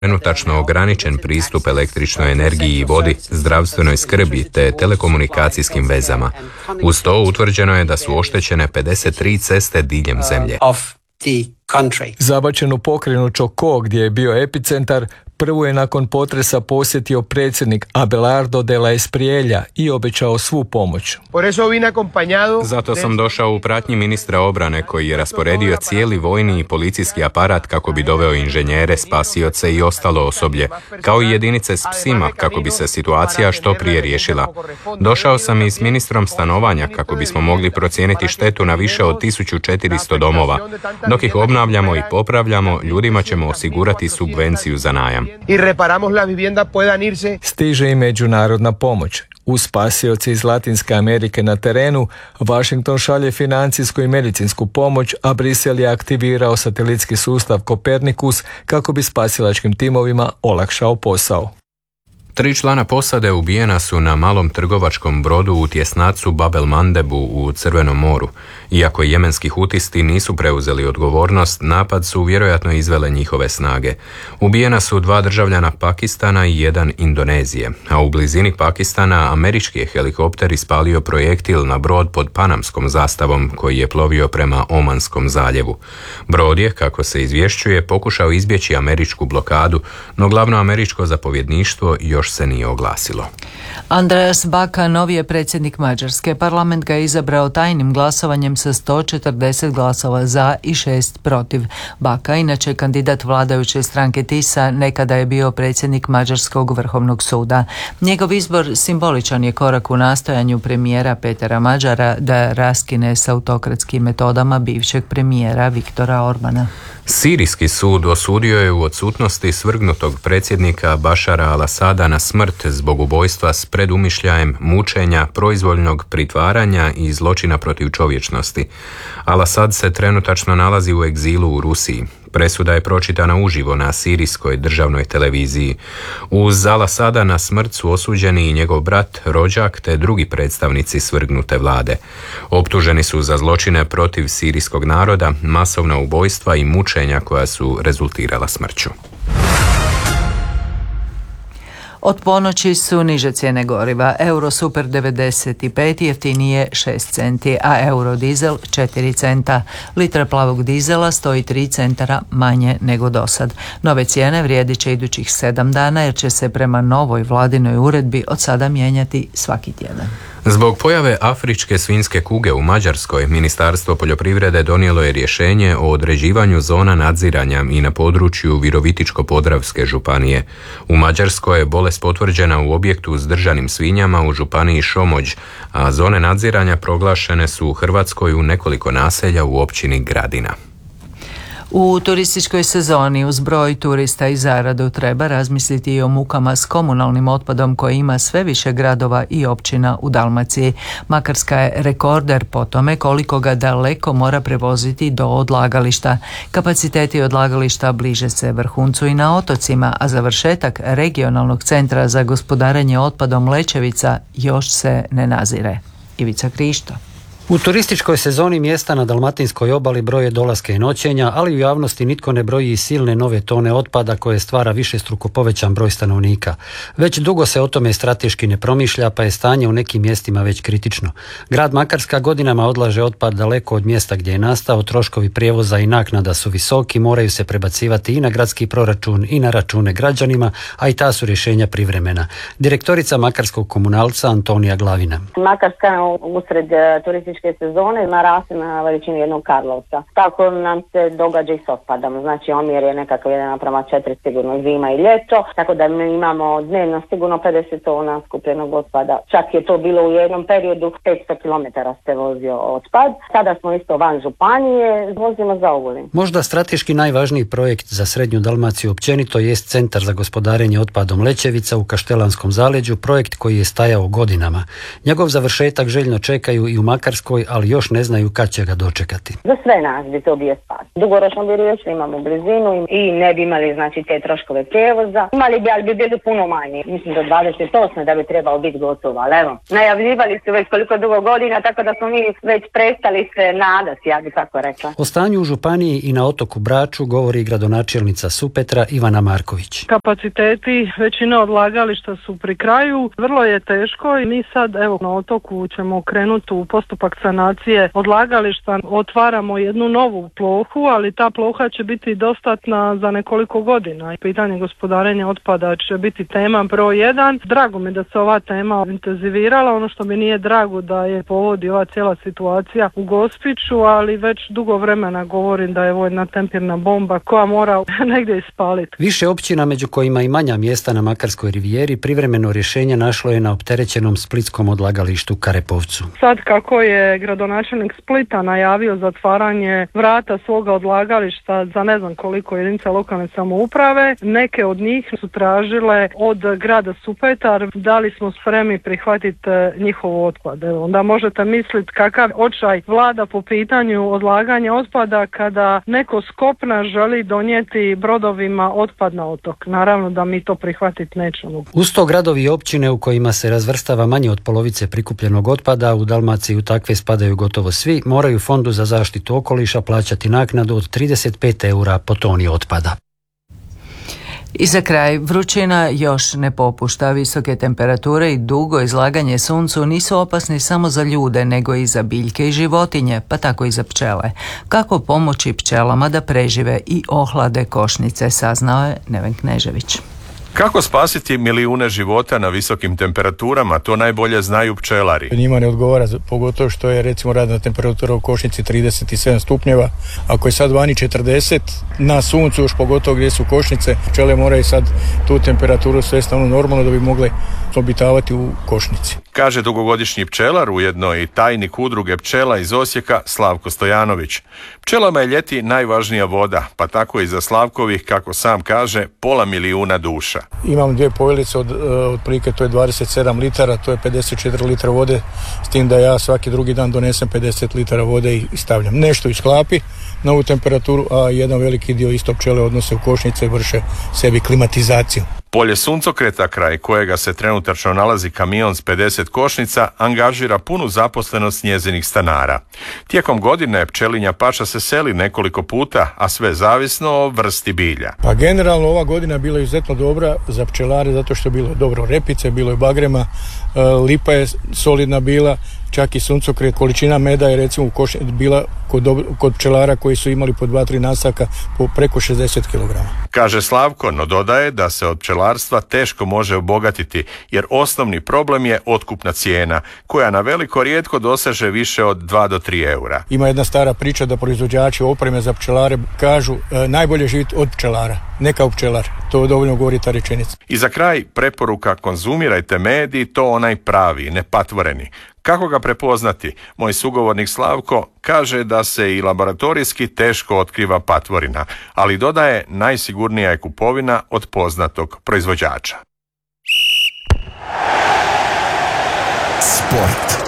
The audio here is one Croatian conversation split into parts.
trenutačno ograničen pristup električnoj energiji i vodi, zdravstvenoj skrbi te telekomunikacijskim vezama. Uz to utvrđeno je da su oštećene 53 ceste diljem zemlje. Zabačenu pokrajinu Chocó, gdje je bio epicentar, prvu je nakon potresa posjetio predsjednik Abelardo de la Espriella i obećao svu pomoć. Zato sam došao u pratnji ministra obrane koji je rasporedio cijeli vojni i policijski aparat kako bi doveo inženjere, spasioce i ostalo osoblje, kao i jedinice s psima kako bi se situacija što prije riješila. Došao sam i s ministrom stanovanja kako bismo mogli procijeniti štetu na više od 1400 domova. Dok ih obnavljamo i popravljamo, ljudima ćemo osigurati subvenciju za najam. Stiže i međunarodna pomoć. Uz spasioce iz Latinske Amerike na terenu, Washington šalje financijsku i medicinsku pomoć, a Brisel je aktivirao satelitski sustav Copernicus kako bi spasilačkim timovima olakšao posao. 3 člana posade ubijena su na malom trgovačkom brodu u tjesnacu Bab el Mandebu u Crvenom moru. Iako jemenski hutisti nisu preuzeli odgovornost, napad su vjerojatno izvele njihove snage. Ubijena su 2 državljana Pakistana i 1 Indonezije, a u blizini Pakistana američki je helikopter ispalio projektil na brod pod panamskom zastavom koji je plovio prema Omanskom zaljevu. Brod je, kako se izvješćuje, pokušao izbjeći američku blokadu, no glavno američko zapovjedništvo još se nije oglasilo. Andreas Baka, novi je predsjednik Mađarske. Parlament ga je izabrao tajnim glasovanjem sa 140 glasova za i 6 protiv. Baka, inače kandidat vladajuće stranke TISA, nekada je bio predsjednik Mađarskog vrhovnog suda. Njegov izbor simboličan je korak u nastojanju premijera Petera Mađara da raskine s autokratskim metodama bivšeg premijera Viktora Orbana. Sirijski sud osudio je u odsutnosti svrgnutog predsjednika Bašara al-Asada na smrt zbog ubojstva s predumišljajem, mučenja, proizvoljnog pritvaranja i zločina protiv čovječnosti. Al-Asad se trenutačno nalazi u egzilu u Rusiji. Presuda je pročitana uživo na sirijskoj državnoj televiziji. Uz al-Asada na smrt su osuđeni i njegov brat, rođak te drugi predstavnici svrgnute vlade. Optuženi su za zločine protiv sirijskog naroda, masovna ubojstva i mučenja koja su rezultirala smrću. Od ponoći su niže cijene goriva. Euro Super 95 jeftinije 6 centi, a euro dizel 4 centa. Litra plavog dizela stoji 3 centara manje nego dosad. Nove cijene vrijedit će idućih 7 dana jer će se prema novoj vladinoj uredbi od sada mijenjati svaki tjedan. Zbog pojave afričke svinjske kuge u Mađarskoj, Ministarstvo poljoprivrede donijelo je rješenje o određivanju zona nadziranja i na području Virovitičko-podravske županije. U Mađarskoj je bolest potvrđena u objektu s držanim svinjama u županiji Šomođ, a zone nadziranja proglašene su u Hrvatskoj u nekoliko naselja u općini Gradina. U turističkoj sezoni uz broj turista i zaradu treba razmisliti i o mukama s komunalnim otpadom koje ima sve više gradova i općina u Dalmaciji. Makarska je rekorder po tome koliko ga daleko mora prevoziti do odlagališta. Kapaciteti odlagališta bliže se vrhuncu i na otocima, a završetak regionalnog centra za gospodarenje otpadom Lećevica još se ne nazire. Ivica Krišto. U turističkoj sezoni mjesta na dalmatinskoj obali broje dolaske i noćenja, ali u javnosti nitko ne broji i silne nove tone otpada koje stvara višestruko povećan broj stanovnika. Već dugo se o tome strateški ne promišlja, pa je stanje u nekim mjestima već kritično. Grad Makarska godinama odlaže otpad daleko od mjesta gdje je nastao, troškovi prijevoza i naknada su visoki, moraju se prebacivati i na gradski proračun i na račune građanima, a i ta su rješenja privremena. Direktorica Makarskog komunalca Antonija Glavina. Makarska usred turističke sezone naraste na veličinu jednog Karlovca. Tako nam se događa i s otpadom. Znači omjer je nekakav 1:4 sigurno zima i ljeto. Tako da mi imamo dnevno sigurno 50 tona skupljenog otpada. Čak je to bilo u jednom periodu 500 km se vozio otpad. Sada smo isto van županije, vozimo za Ogulin. Možda strateški najvažniji projekt za Srednju Dalmaciju općenito jest Centar za gospodarenje otpadom Lećevica u Kaštelanskom zaleđu, projekt koji je stajao godinama. Njegov završetak željno čekaju i u Makarskoj Makarskoj, ali još ne znaju kad će ga dočekati. Za sve nas bi to bio spas. Dugoročno bi riješili, imamo blizinu i ne bi imali znači te troškove prijevoza. Imali bi, ali bi bili puno manji. Mislim do 28. da bi trebalo biti gotovo, ali evo, najavljivali su već koliko dugo godina, tako da smo mi već prestali se nadati, ja bih tako rekla. O stanju u županiji i na otoku Braču govori gradonačelnica Supetra Ivana Marković. Kapaciteti većine odlagališta su pri kraju, vrlo je teško i mi sad evo na otoku ćemo krenuti u postupak sanacije odlagališta, otvaramo jednu novu plohu, ali ta ploha će biti dostatna za nekoliko godina. Pitanje gospodarenja otpada će biti tema broj 1. Drago mi da se ova tema intenzivirala, ono što mi nije drago da je povodi ova cijela situacija u Gospiću, ali već dugo vremena govorim da je ovo jedna tempirna bomba koja mora negdje ispaliti. Više općina, među kojima i manja mjesta na Makarskoj rivijeri, privremeno rješenje našlo je na opterećenom splitskom odlagalištu Karepovcu. Sad kako je gradonačelnik Splita najavio zatvaranje vrata svoga odlagališta za ne znam koliko jedinica lokalne samouprave, neke od njih su tražile od grada Supetar da li smo spremni prihvatiti njihov otpad. Onda možete misliti kakav očaj vlada po pitanju odlaganja otpada kada neko s kopna želi donijeti brodovima otpad na otok. Naravno da mi to prihvatiti nećemo. Uz to gradovi i općine u kojima se razvrstava manje od polovice prikupljenog otpada, u Dalmaciji u takve spadaju gotovo svi, moraju Fondu za zaštitu okoliša plaćati naknadu od 35 eura po toni otpada. I za kraj, vrućina još ne popušta. Visoke temperature i dugo izlaganje suncu nisu opasni samo za ljude, nego i za biljke i životinje, pa tako i za pčele. Kako pomoći pčelama da prežive i ohlade košnice, saznao je Neven Knežević. Kako spasiti milijune života na visokim temperaturama, to najbolje znaju pčelari. Njima ne odgovara, pogotovo što je recimo radna temperatura u košnici 37 stupnjeva. Ako je sad vani 40, na suncu još pogotovo gdje su košnice, pčele moraju sad tu temperaturu svesti normalno da bi mogle obitavati u košnici. Kaže dugogodišnji pčelar, ujedno i tajnik udruge pčela iz Osijeka, Slavko Stojanović. Pčelama je ljeti najvažnija voda, pa tako i za Slavkovih, kako sam kaže, 500 milijuna duša. Imam 2 pojelice otprilike, to je 27 litara, to je 54 litra vode, s tim da ja svaki drugi dan donesem 50 litara vode i stavljam. Nešto isklapi na ovu temperaturu, a jedan veliki dio isto pčele odnose u košnice i vrše sebi klimatizaciju. Polje suncokreta, kraj kojega se trenutačno nalazi kamion s 50 košnica, angažira punu zaposlenost njezinih stanara. Tijekom godine pčelinja paša se seli nekoliko puta, a sve zavisno o vrsti bilja. Pa generalno ova godina je bila izuzetno dobra za pčelare zato što je bilo dobro repice, bilo je bagrema, lipa je solidna bila, čak i suncokret. Količina meda je recimo bila kod pčelara koji su imali po 2-3 nasaka po preko 60 kg. Kaže Slavko, no dodaje da se od pčelarstva teško može obogatiti, jer osnovni problem je otkupna cijena, koja na veliko rijetko doseže više od 2 do 3 eura. Ima jedna stara priča da proizvođači opreme za pčelare kažu najbolje živjeti od pčelara, ne kao pčelar. To dovoljno govori ta rečenica. I za kraj preporuka: konzumirajte med i to onaj pravi, nepatvoreni. Kako ga prepoznati? Moj sugovornik Slavko kaže da se i laboratorijski teško otkriva patvorina, ali dodaje, najsigurnija je kupovina od poznatog proizvođača. Sport.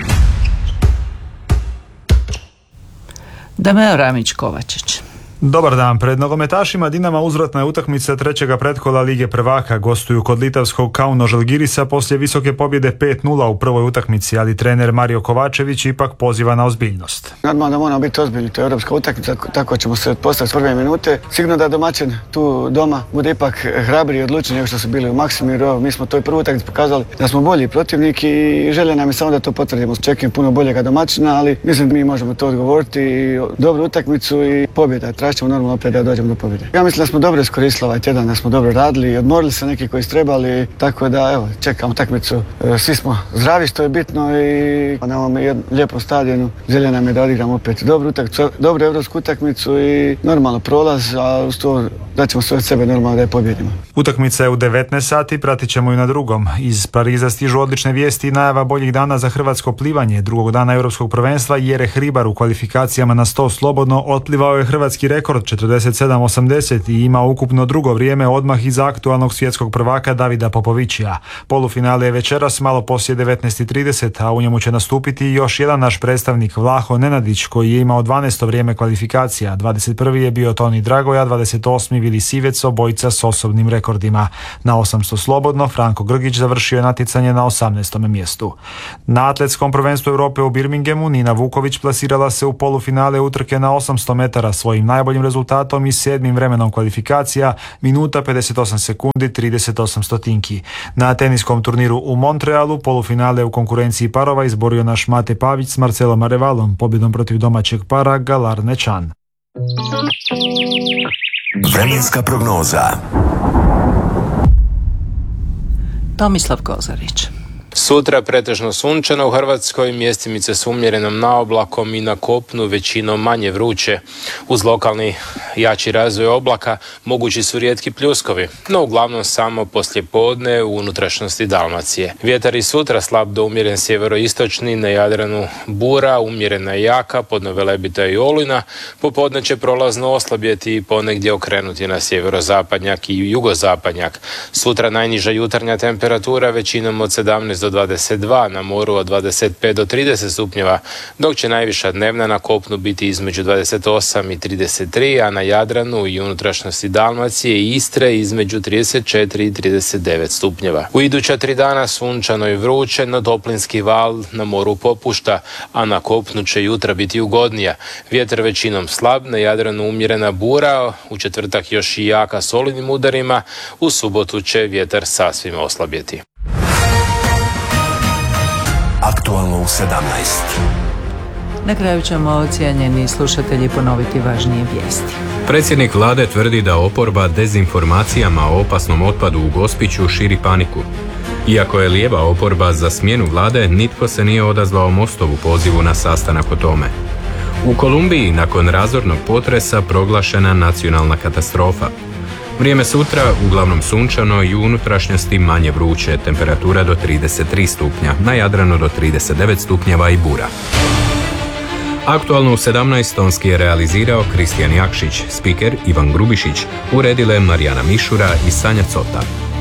Dameo Ramić-Kovačić. Dobar dan. Pred nogometašima Dinama uzvratna je utakmica trećega pretkola Lige prvaka. Gostuju kod litavskog Kauno Žalgirisa poslije visoke pobjede 5-0 u prvoj utakmici, ali trener Mario Kovačević ipak poziva na ozbiljnost. Normalno da moramo biti ozbiljni, to je europska utakmica, tako ćemo se postaviti s prve minute. Sigurno da domaćin tu doma bude ipak hrabriji i odlučniji nego što su bili u Maksimiru. Mi smo to i prvu utakmicu pokazali da smo bolji protivnik i želja nam je samo da to potvrdimo. Čekam puno boljega domaćina, ali mislim da mi možemo to odgovoriti. Dobru utakmicu i pobjeda. Ćemo normalno opet da dođemo do pobjede. Ja mislim da smo dobro iskoristili ovaj tjedan, da smo dobro radili, odmorili se neki koji su trebali, tako da evo, čekamo utakmicu. Svi smo zdravi, što je bitno, i na ovom lijepom stadionu želja nam je da odigramo opet dobru utakmicu, dobru evropsku utakmicu i normalno prolaz, a uz to da ćemo sve od sebe normalno da je pobjedimo. Utakmica je u 19 sati, pratit ćemo i na drugom. Iz Pariza stižu odlične vijesti i najava boljih dana za hrvatsko plivanje. Drugog dana europskog prvenstva Jere Hribar u kvalifikacijama na 100 slobodno otplivao je hrvatski rekord rekord 47.80 i ima ukupno drugo vrijeme odmah iza aktualnog svjetskog prvaka Davida Popovićija. Polufinale je večeras malo poslije 19.30, a u njemu će nastupiti još jedan naš predstavnik Vlaho Nenadić koji je imao 12. vrijeme kvalifikacija. 21. je bio Toni Dragoja, 28. Vili Sivec, obojica s osobnim rekordima. Na 800 slobodno Franko Grgić završio je natjecanje na 18. mjestu. Na atletskom prvenstvu Europe u Birminghamu Nina Vuković plasirala se u polufinale utrke na 800 metara svojim najboljim rezultatom i 7. vremenom kvalifikacija, minuta 58 sekundi 38 stotinki. Na teniskom turniru u Montrealu polufinale u konkurenciji parova izborio naš Mate Pavić s Marcelom Arevalom, pobjedom protiv domaćeg para Galar Nečan. Vremenska prognoza. Tomislav Kozarić. Sutra pretežno sunčano u Hrvatskoj, mjestimice s umjerenom naoblakom i na kopnu većinom manje vruće. Uz lokalni jači razvoj oblaka mogući su rijetki pljuskovi, no uglavnom samo poslijepodne u unutrašnjosti Dalmacije. Vjetar i sutra slab do umjeren sjeveroistočni, na Jadranu bura, umjerena i jaka, pod Velebita i Olina. Popodne će prolazno oslabjeti i ponegdje okrenuti na sjeverozapadnjak i jugozapadnjak. Sutra najniža jutarnja temperatura većinom od 17 do 22, na moru od 25 do 30 stupnjeva, dok će najviša dnevna na kopnu biti između 28 i 33, a na Jadranu i unutrašnjosti Dalmacije i Istre između 34 i 39 stupnjeva. U iduća 3 dana sunčano i vruće, no toplinski val na moru popušta, a na kopnu će jutra biti ugodnija. Vjetar većinom slab, na Jadranu umjerena bura, u četvrtak još i jaka s olujnim udarima, u subotu će vjetar sasvim oslabjeti. Aktualno u 17. Na kraju ćemo, cijenjeni slušatelji, ponoviti važnije vijesti. Predsjednik vlade tvrdi da oporba dezinformacijama o opasnom otpadu u Gospiću širi paniku. Iako je lijeva oporba za smjenu vlade, nitko se nije odazvao Mostovu pozivu na sastanak o tome. U Kolumbiji nakon razornog potresa proglašena nacionalna katastrofa. Vrijeme sutra uglavnom sunčano i u unutrašnjosti manje vruće, temperatura do 33 stupnja, na Jadranu do 39 stupnjeva i bura. Aktualno u 17 tonski je realizirao Kristijan Jakšić, spiker Ivan Grubišić, uredile Marijana Mišura i Sanja Cota.